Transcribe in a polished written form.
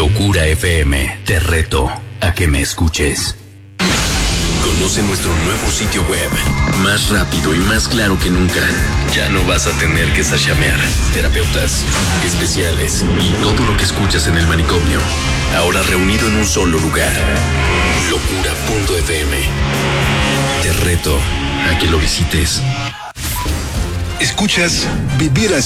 Locura FM, te reto a que me escuches. Conoce nuestro nuevo sitio web, más rápido y más claro que nunca. Ya no vas a tener que sashamear. Terapeutas, especiales y todo lo que escuchas en el manicomio, ahora reunido en un solo lugar. Locura.fm. Te reto a que lo visites. Escuchas Vivir Así.